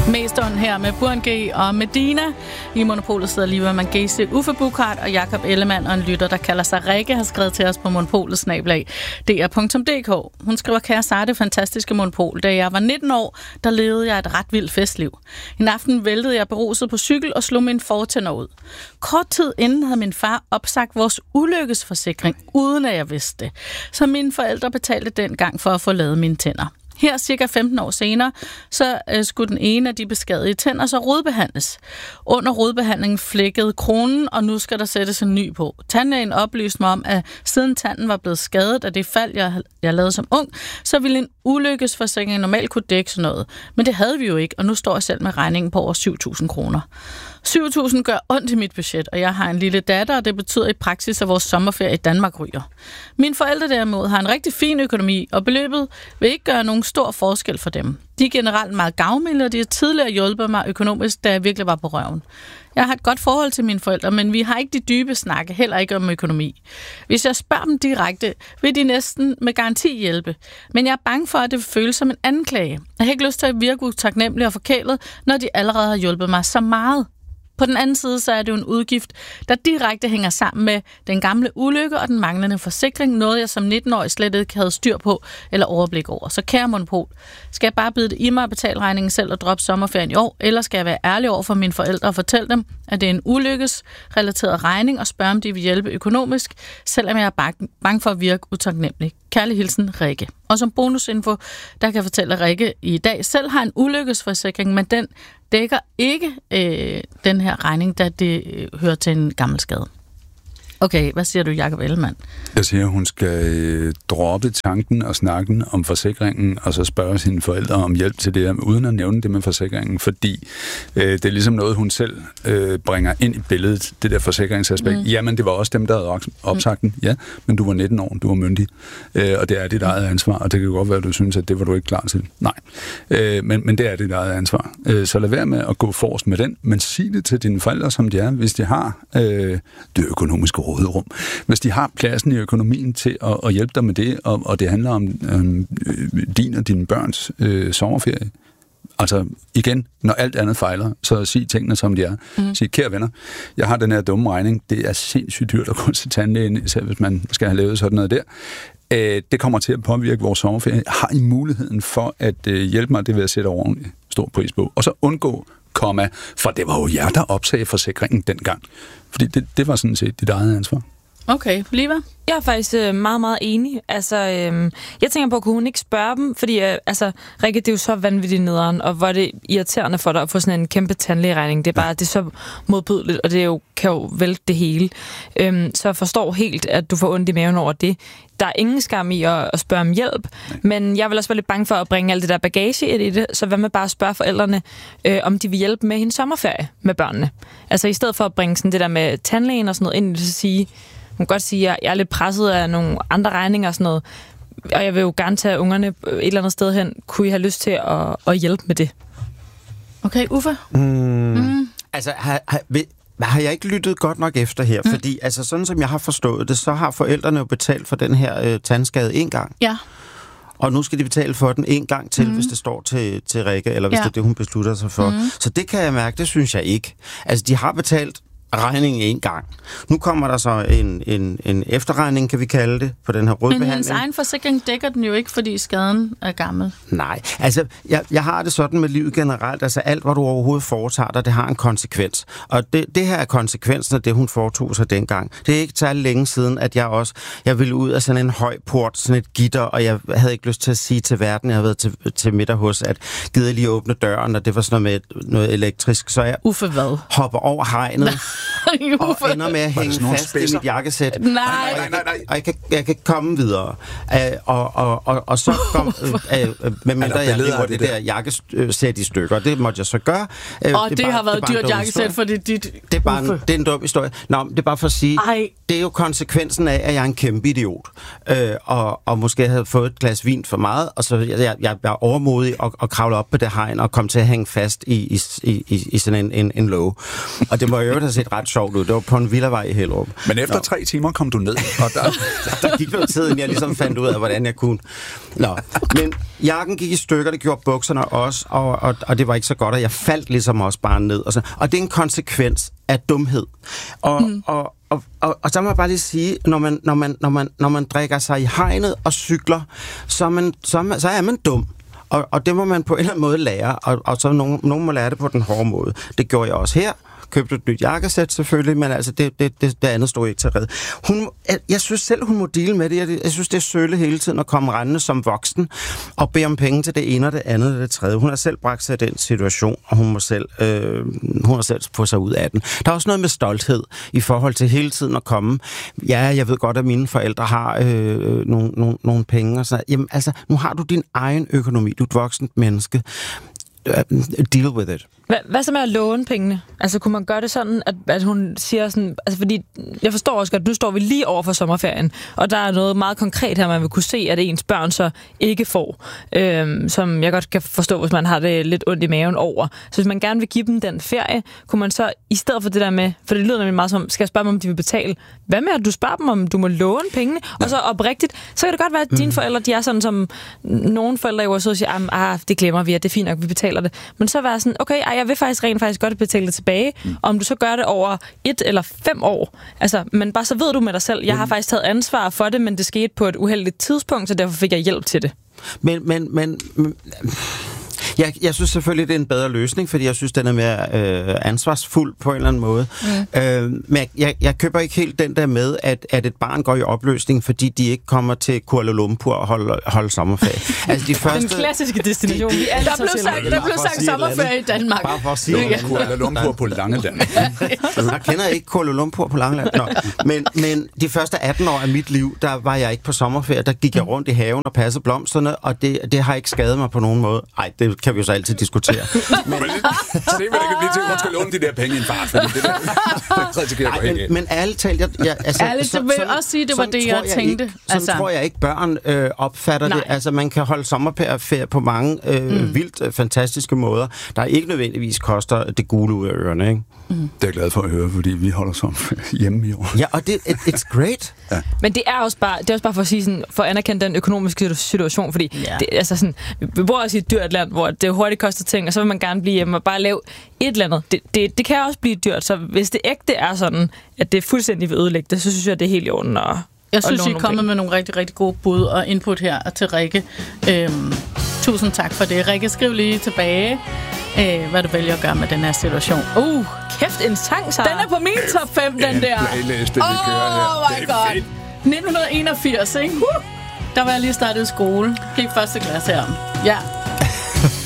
Mesteren her med Burhan G og Medina. I Monopolet sidder Liva Mangese, Uffe Buchhardt og Jakob Ellemann, og en lytter, der kalder sig Rikke, har skrevet til os på monopolet@dr.dk. Hun skriver: Kære Sara, det fantastiske Monopol. Da jeg var 19 år, der levede jeg et ret vildt festliv. En aften væltede jeg beruset på cykel og slog min fortænder ud. Kort tid inden havde min far opsagt vores ulykkesforsikring, uden at jeg vidste det. Så mine forældre betalte dengang for at få lavet mine tænder. Her cirka 15 år senere, så skulle den ene af de beskadigede tænder så rodbehandles. Under rodbehandlingen flækkede kronen, og nu skal der sættes en ny på. Tandlægen oplyste mig om, at siden tanden var blevet skadet af det fald, jeg lavede som ung, så ville en ulykkesforsikring normalt kunne dække sådan noget. Men det havde vi jo ikke, og nu står jeg selv med regningen på over 7.000 kroner. 7.000 gør ondt i mit budget, og jeg har en lille datter, og det betyder i praksis, at vores sommerferie i Danmark ryger. Mine forældre derimod har en rigtig fin økonomi, og beløbet vil ikke gøre nogen stor forskel for dem. De er generelt meget gavmilde, og de har tidligere hjulpet mig økonomisk, da jeg virkelig var på røven. Jeg har et godt forhold til mine forældre, men vi har ikke de dybe snakke, heller ikke om økonomi. Hvis jeg spørger dem direkte, vil de næsten med garanti hjælpe. Men jeg er bange for, at det føles som en anklage. Jeg har ikke lyst til at virke utaknemmelig og forkælet, når de allerede har hjulpet mig så meget. På den anden side, så er det jo en udgift, der direkte hænger sammen med den gamle ulykke og den manglende forsikring, noget jeg som 19-årig slet ikke havde styr på eller overblik over. Så kære Monopol, skal jeg bare bide det i mig og betale regningen selv og droppe sommerferien i år, eller skal jeg være ærlig over for mine forældre og fortælle dem, at det er en ulykkesrelateret regning og spørge, om de vil hjælpe økonomisk, selvom jeg er bange for at virke utaknemmelig. Kærlig hilsen, Rikke. Og som bonusinfo, der kan jeg fortælle, at Rikke i dag selv har en ulykkesforsikring, men den dækker ikke den her regning, da det hører til en gammel skade. Okay, hvad siger du, Jakob Ellemann? Jeg siger, at hun skal droppe tanken og snakken om forsikringen, og så spørge sine forældre om hjælp til det, uden at nævne det med forsikringen, fordi det er ligesom noget, hun selv bringer ind i billedet, det der forsikringsaspekt. Jamen, det var også dem, der havde opsagt den. Ja, men du var 19 år, du var myndig, og det er dit eget ansvar, og det kan godt være, at du synes, at det var du ikke klar til. Nej, men det er dit eget ansvar. Så lad være med at gå forrest med den, men sig det til dine forældre, som de er, hvis de har det økonomiske råderum. Hvis de har pladsen i økonomien til at hjælpe dig med det, og det handler om din og dine børns sommerferie. Altså igen, når alt andet fejler, så sig tingene, som de er. Sig, kære venner, jeg har den her dumme regning. Det er sindssygt dyrt at gå til tandlægen, især hvis man skal have lavet sådan noget der. Det kommer til at påvirke vores sommerferie. Har I muligheden for at hjælpe mig? Det vil jeg sætte ordentligt stor pris på. Og så undgå for det var jo jer, der opsagde forsikringen dengang. Fordi det var sådan set dit eget ansvar. Okay, Liva? Jeg er faktisk meget, meget enig. Altså, jeg tænker på, kunne hun ikke spørge dem? Fordi, Rikke, det er jo så vanvittigt nederen, og hvor er det irriterende for dig at få sådan en kæmpe tandlægeregning. Det er bare, det er så modbydeligt, og det kan jo vælte det hele. Så jeg forstår helt, at du får ondt i maven over det. Der er ingen skam i at spørge om hjælp, men jeg vil også være lidt bange for at bringe alt det der bagage ind i det, så hvad med bare at spørge forældrene, om de vil hjælpe med hendes sommerferie med børnene? Altså i stedet for at bringe sådan det der med tandlægen og sådan noget ind i det, så sige, hun kan godt sige, at jeg er lidt presset af nogle andre regninger og sådan noget, og jeg vil jo gerne tage ungerne et eller andet sted hen. Kunne I have lyst til at hjælpe med det? Okay, Uffe? Altså, har jeg ikke lyttet godt nok efter her? Fordi altså, sådan som jeg har forstået det, så har forældrene jo betalt for den her tandskade en gang. Ja. Og nu skal de betale for den en gang til, hvis det står til Rikke, eller hvis det er det, hun beslutter sig for. Så det kan jeg mærke, det synes jeg ikke. Altså, de har betalt regningen en gang. Nu kommer der så en efterregning, kan vi kalde det, på den her rodbehandling. Men hendes egen forsikring dækker den jo ikke, fordi skaden er gammel. Nej, altså jeg har det sådan med livet generelt, altså alt, hvad du overhovedet foretager dig, det har en konsekvens. Og det her er konsekvensen af det, hun foretog sig dengang. Det er ikke særlig længe siden, at jeg ville ud af sådan en høj port, sådan et gitter, og jeg havde ikke lyst til at sige til verden, jeg havde været til middag hos, at gider lige åbne døren, og det var sådan noget med noget elektrisk, så jeg hopper over hegnet. Og ender med at hænge fast i mit jakkesæt. Nej. Og jeg kan komme videre. Og så kom, medmindre jeg lever det der jakkesæt i stykker. Det måtte jeg så gøre. Og det har været et dyrt jakkesæt, fordi dit... Det er en dum historie. Nå, det er bare for at sige, det er jo konsekvensen af, at jeg er en kæmpe idiot. Og måske havde fået et glas vin for meget, og så jeg var overmodig og kravlede op på det hegn og kom til at hænge fast i sådan en låge. Og det må jo have set ret sjovt ud. Det var på en villavej i Hellerup. Men efter 3 timer kom du ned, og der gik noget tid, inden jeg ligesom fandt ud af, hvordan jeg kunne. Men jakken gik i stykker, det gjorde bukserne også, og det var ikke så godt, og jeg faldt ligesom også bare ned. Og det er en konsekvens af dumhed. Og så må jeg bare lige sige, når man drikker sig i hegnet og cykler, så er man dum. Og det må man på en eller anden måde lære, og så nogen må lære det på den hårde måde. Det gjorde jeg også her. Købte et nyt jakkesæt selvfølgelig, men altså det andet stod ikke til red. Jeg synes selv, hun må deale med det. Jeg synes, det er sølle hele tiden at komme rendende som voksen og bede om penge til det ene og det andet og det tredje. Hun har selv bragt sig i den situation, og hun har selv få sig ud af den. Der er også noget med stolthed i forhold til hele tiden at komme. Ja, jeg ved godt, at mine forældre har nogle penge og så. Jamen altså, nu har du din egen økonomi. Du er et voksent menneske. Deal with it. Hvad så med at låne pengene? Altså, kunne man gøre det sådan, at hun siger sådan... Altså, fordi jeg forstår også godt, at nu står vi lige over for sommerferien, og der er noget meget konkret her, man vil kunne se, at ens børn så ikke får, som jeg godt kan forstå, hvis man har det lidt ondt i maven over. Så hvis man gerne vil give dem den ferie, kunne man så, i stedet for det der med... For det lyder nemlig meget som, skal jeg spørge dem, om de vil betale? Hvad med, at du spørger dem, om du må låne pengene? Ja. Og så oprigtigt, så kan det godt være, at dine forældre, de er sådan som... Nogle forældre i USA siger, det glemmer vi, at det er fint nok, vi betaler det. Men så være sådan, okay, jeg vil rent faktisk godt betale det tilbage, om du så gør det over 1 eller 5 år. Altså, men bare så ved du med dig selv, jeg har faktisk taget ansvar for det, men det skete på et uheldigt tidspunkt, så derfor fik jeg hjælp til det. Men jeg synes selvfølgelig, det er en bedre løsning, fordi jeg synes, den er mere ansvarsfuld på en eller anden måde. Men jeg køber ikke helt den der med, at et barn går i opløsning, fordi de ikke kommer til Kuala Lumpur og holde sommerferie. Altså, de første, den klassiske destination. Der blev sagt sommerferie i Danmark. Bare for at sige Kuala Lumpur på Langeland. Jeg kender ikke Kuala Lumpur på Langeland. Men de første 18 år af mit liv, der var jeg ikke på sommerferie. Der gik jeg rundt i haven og passede blomsterne, og det har ikke skadet mig på nogen måde. Ej, det kan vi jo så altid diskutere. Så det vil ikke blive til, at hun skal låne de der penge i en fart, fordi det der men ærligt talt, jeg vil også sige, det var det, jeg tænkte. Sådan tror jeg ikke, børn opfatter det. Altså, man kan holde sommerferie på mange vildt fantastiske måder, der ikke nødvendigvis koster det gule ud af ørerne, ikke? Det er jeg glad for at høre, fordi vi holder sommerferie hjemme i år. Ja, og it's great. Ja. Men det er også bare for at sige sådan, for at anerkende den økonomiske situation, fordi det, altså sådan, vi bor også i et dyrt land, hvor det hurtigt koster ting, og så vil man gerne blive hjemme og bare lave et eller andet. Det kan også blive dyrt, så hvis det ægte er sådan, at det er fuldstændig vil ødelægge det, så synes jeg, det er helt i orden. Jeg synes, I er kommet med nogle rigtig, rigtig gode bud og input her til Rikke. Tusind tak for det. Rikke, skriv lige tilbage, hvad du vælger at gøre med den her situation. Kæft, en sang, Sarah. Den er på min top 5, den der. Playliste, vi kører her. Oh my god. 1981, ikke? Der var jeg lige startet i skole. Gik første klasse her. Ja.